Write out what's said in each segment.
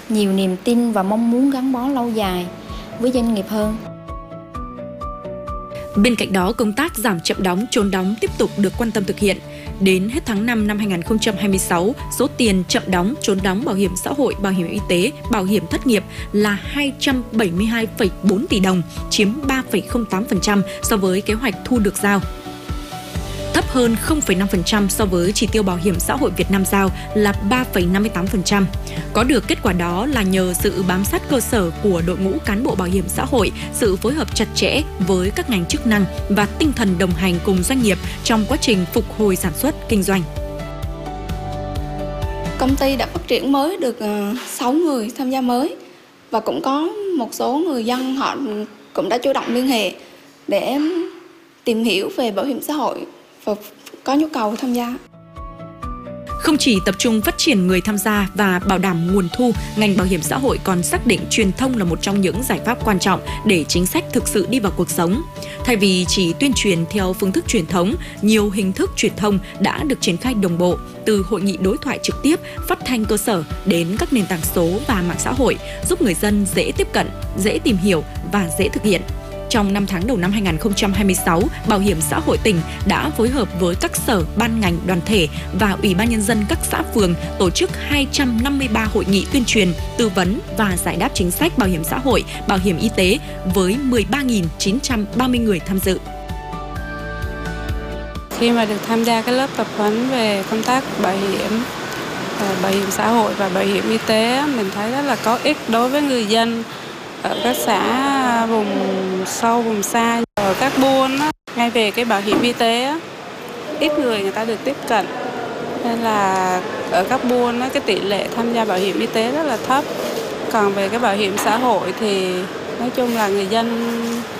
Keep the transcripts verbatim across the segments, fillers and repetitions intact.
nhiều niềm tin và mong muốn gắn bó lâu dài với doanh nghiệp hơn. Bên cạnh đó, công tác giảm chậm đóng, trốn đóng tiếp tục được quan tâm thực hiện. Đến hết tháng năm năm hai nghìn không trăm hai mươi sáu, số tiền chậm đóng, trốn đóng bảo hiểm xã hội, bảo hiểm y tế, bảo hiểm thất nghiệp là hai trăm bảy mươi hai phẩy bốn tỷ đồng, chiếm ba phẩy không tám phần trăm so với kế hoạch thu được giao. Thấp hơn không phẩy năm phần trăm so với chỉ tiêu Bảo hiểm xã hội Việt Nam giao là ba phẩy năm mươi tám phần trăm. Có được kết quả đó là nhờ sự bám sát cơ sở của đội ngũ cán bộ bảo hiểm xã hội, sự phối hợp chặt chẽ với các ngành chức năng và tinh thần đồng hành cùng doanh nghiệp trong quá trình phục hồi sản xuất, kinh doanh. Công ty đã phát triển mới được sáu người tham gia mới và cũng có một số người dân họ cũng đã chủ động liên hệ để tìm hiểu về bảo hiểm xã hội và có nhu cầu tham gia. Không chỉ tập trung phát triển người tham gia và bảo đảm nguồn thu, ngành bảo hiểm xã hội còn xác định truyền thông là một trong những giải pháp quan trọng để chính sách thực sự đi vào cuộc sống. Thay vì chỉ tuyên truyền theo phương thức truyền thống, nhiều hình thức truyền thông đã được triển khai đồng bộ, từ hội nghị đối thoại trực tiếp, phát thanh cơ sở đến các nền tảng số và mạng xã hội, giúp người dân dễ tiếp cận, dễ tìm hiểu và dễ thực hiện. Trong năm tháng đầu năm hai nghìn không trăm hai mươi sáu, Bảo hiểm xã hội tỉnh đã phối hợp với các sở, ban ngành, đoàn thể và Ủy ban Nhân dân các xã phường tổ chức hai trăm năm mươi ba hội nghị tuyên truyền, tư vấn và giải đáp chính sách bảo hiểm xã hội, bảo hiểm y tế với mười ba nghìn chín trăm ba mươi người tham dự. Khi mà được tham gia cái lớp tập huấn về công tác bảo hiểm, bảo hiểm xã hội và bảo hiểm y tế, mình thấy rất là có ích đối với người dân ở các xã vùng sâu, vùng xa, ở các buôn á, ngay về cái bảo hiểm y tế á, ít người người ta được tiếp cận, nên là ở các buôn á, cái tỷ lệ tham gia bảo hiểm y tế rất là thấp. Còn về cái bảo hiểm xã hội thì nói chung là người dân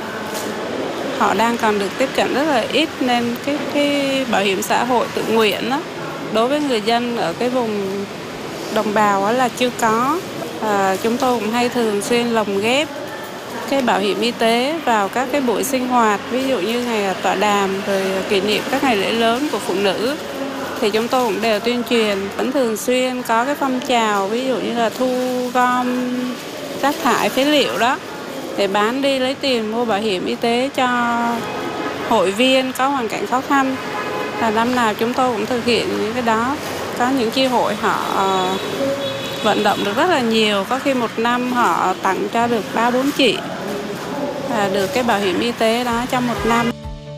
họ đang còn được tiếp cận rất là ít, nên cái cái bảo hiểm xã hội tự nguyện á, đối với người dân ở cái vùng đồng bào á, là chưa có. À, chúng tôi cũng hay thường xuyên lồng ghép cái bảo hiểm y tế vào các cái buổi sinh hoạt, ví dụ như ngày tọa đàm, rồi kỷ niệm các ngày lễ lớn của phụ nữ, thì chúng tôi cũng đều tuyên truyền. Vẫn thường xuyên có cái phong trào, ví dụ như là thu gom rác thải phế liệu đó để bán đi lấy tiền mua bảo hiểm y tế cho hội viên có hoàn cảnh khó khăn. Và năm nào chúng tôi cũng thực hiện những cái đó. Có những chi hội họ vận động được rất là nhiều, có khi một năm họ tặng cho được ba bốn chị và được cái bảo hiểm y tế đó trong một năm.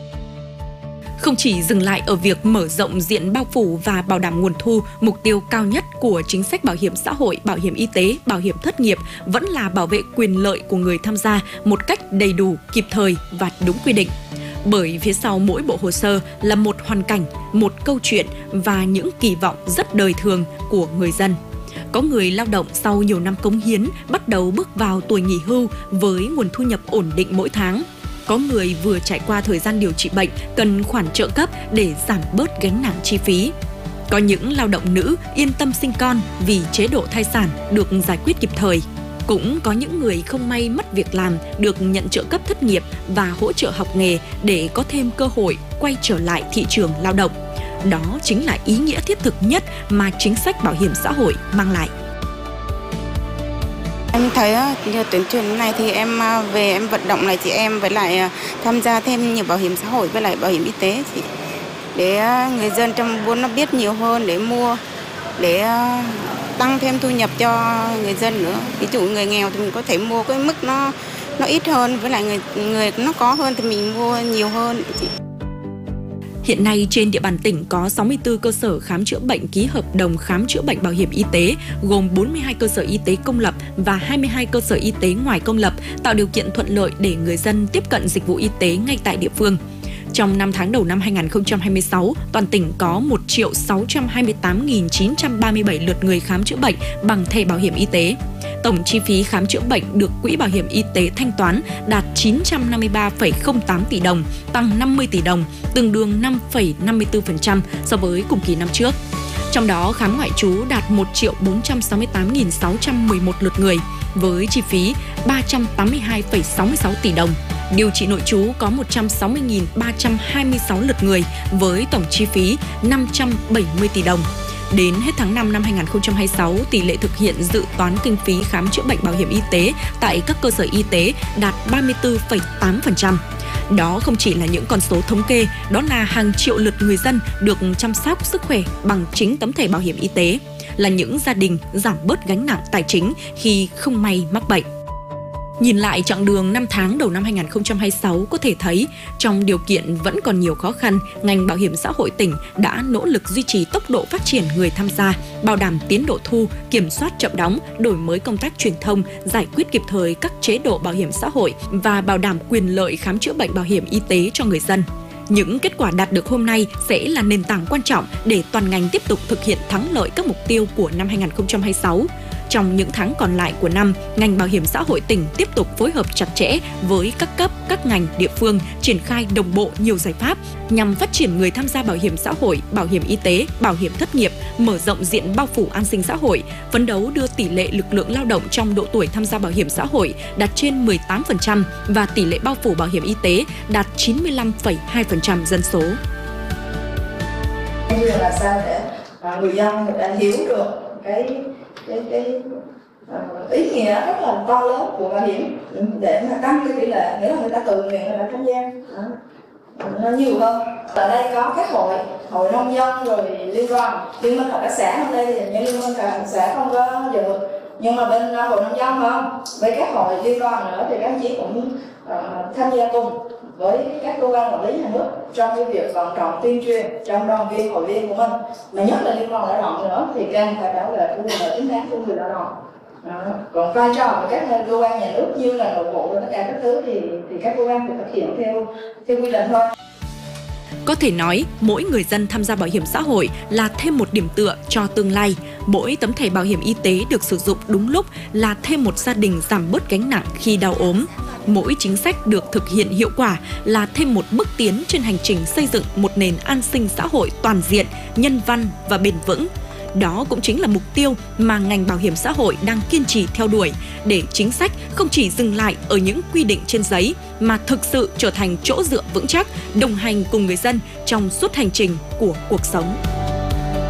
Không chỉ dừng lại ở việc mở rộng diện bao phủ và bảo đảm nguồn thu, mục tiêu cao nhất của chính sách bảo hiểm xã hội, bảo hiểm y tế, bảo hiểm thất nghiệp vẫn là bảo vệ quyền lợi của người tham gia một cách đầy đủ, kịp thời và đúng quy định. Bởi phía sau mỗi bộ hồ sơ là một hoàn cảnh, một câu chuyện và những kỳ vọng rất đời thường của người dân. Có người lao động sau nhiều năm cống hiến bắt đầu bước vào tuổi nghỉ hưu với nguồn thu nhập ổn định mỗi tháng. Có người vừa trải qua thời gian điều trị bệnh cần khoản trợ cấp để giảm bớt gánh nặng chi phí. Có những lao động nữ yên tâm sinh con vì chế độ thai sản được giải quyết kịp thời. Cũng có những người không may mất việc làm được nhận trợ cấp thất nghiệp và hỗ trợ học nghề để có thêm cơ hội quay trở lại thị trường lao động. Đó chính là ý nghĩa thiết thực nhất mà chính sách bảo hiểm xã hội mang lại. Em thấy nhờ tuyên truyền này thì em về em vận động lại chị em, với lại tham gia thêm nhiều bảo hiểm xã hội với lại bảo hiểm y tế chị, để người dân trong buôn nó biết nhiều hơn để mua, để tăng thêm thu nhập cho người dân nữa. Ví dụ người nghèo thì mình có thể mua cái mức nó nó ít hơn, với lại người người nó có hơn thì mình mua nhiều hơn chị. Hiện nay trên địa bàn tỉnh có sáu mươi tư cơ sở khám chữa bệnh ký hợp đồng khám chữa bệnh bảo hiểm y tế, gồm bốn mươi hai cơ sở y tế công lập và hai mươi hai cơ sở y tế ngoài công lập, tạo điều kiện thuận lợi để người dân tiếp cận dịch vụ y tế ngay tại địa phương. Trong năm tháng đầu năm hai nghìn không trăm hai mươi sáu, toàn tỉnh có một triệu sáu trăm hai mươi tám nghìn chín trăm ba mươi bảy lượt người khám chữa bệnh bằng thẻ bảo hiểm y tế. Tổng chi phí khám chữa bệnh được Quỹ Bảo hiểm Y tế thanh toán đạt chín trăm năm mươi ba phẩy không tám tỷ đồng, tăng năm mươi tỷ đồng, tương đương năm phẩy năm mươi tư phần trăm so với cùng kỳ năm trước. Trong đó, khám ngoại trú đạt một triệu bốn trăm sáu mươi tám nghìn sáu trăm mười một lượt người, với chi phí ba trăm tám mươi hai phẩy sáu mươi sáu tỷ đồng. Điều trị nội trú có một trăm sáu mươi nghìn ba trăm hai mươi sáu lượt người với tổng chi phí năm trăm bảy mươi tỷ đồng. Đến hết tháng năm năm hai nghìn không trăm hai mươi sáu, tỷ lệ thực hiện dự toán kinh phí khám chữa bệnh bảo hiểm y tế tại các cơ sở y tế đạt ba mươi tư phẩy tám phần trăm. Đó không chỉ là những con số thống kê, đó là hàng triệu lượt người dân được chăm sóc sức khỏe bằng chính tấm thẻ bảo hiểm y tế, là những gia đình giảm bớt gánh nặng tài chính khi không may mắc bệnh. Nhìn lại chặng đường năm tháng đầu năm hai nghìn không trăm hai mươi sáu, có thể thấy trong điều kiện vẫn còn nhiều khó khăn, ngành bảo hiểm xã hội tỉnh đã nỗ lực duy trì tốc độ phát triển người tham gia, bảo đảm tiến độ thu, kiểm soát chậm đóng, đổi mới công tác truyền thông, giải quyết kịp thời các chế độ bảo hiểm xã hội và bảo đảm quyền lợi khám chữa bệnh bảo hiểm y tế cho người dân. Những kết quả đạt được hôm nay sẽ là nền tảng quan trọng để toàn ngành tiếp tục thực hiện thắng lợi các mục tiêu của năm hai nghìn không trăm hai mươi sáu. Trong những tháng còn lại của năm, ngành bảo hiểm xã hội tỉnh tiếp tục phối hợp chặt chẽ với các cấp, các ngành, địa phương, triển khai đồng bộ nhiều giải pháp nhằm phát triển người tham gia bảo hiểm xã hội, bảo hiểm y tế, bảo hiểm thất nghiệp, mở rộng diện bao phủ an sinh xã hội, phấn đấu đưa tỷ lệ lực lượng lao động trong độ tuổi tham gia bảo hiểm xã hội đạt trên mười tám phần trăm và tỷ lệ bao phủ bảo hiểm y tế đạt chín mươi lăm phẩy hai phần trăm dân số. Bây giờ là sao để người dân người ta hiểu được cái cái cái uh, ý nghĩa rất là to lớn của bảo hiểm để mà tăng cái tỷ lệ, nếu người ta tự nguyện người ta tham gia nó nhiều hơn. Ở đây có các hội, hội nông dân rồi liên đoàn, liên minh hợp tác xã. Hôm nay thì những liên minh hợp tác xã không có dự, nhưng mà bên hội nông dân không, với các hội liên đoàn nữa thì các anh chị cũng uh, tham gia cùng với các cơ quan quản lý nhà nước trong cái việc vận động tuyên truyền trong đoàn viên hội viên của mình, mà nhất là liên đoàn lao động nữa thì càng phải bảo vệ quyền lợi chính đáng của người lao động. Đó. Còn vai trò của các cơ quan nhà nước như là nội bộ và tất cả các thứ thì thì các cơ quan phải thực hiện theo theo quy định thôi. Có thể nói, mỗi người dân tham gia bảo hiểm xã hội là thêm một điểm tựa cho tương lai. Mỗi tấm thẻ bảo hiểm y tế được sử dụng đúng lúc là thêm một gia đình giảm bớt gánh nặng khi đau ốm. Mỗi chính sách được thực hiện hiệu quả là thêm một bước tiến trên hành trình xây dựng một nền an sinh xã hội toàn diện, nhân văn và bền vững. Đó cũng chính là mục tiêu mà ngành bảo hiểm xã hội đang kiên trì theo đuổi, để chính sách không chỉ dừng lại ở những quy định trên giấy, mà thực sự trở thành chỗ dựa vững chắc, đồng hành cùng người dân trong suốt hành trình của cuộc sống.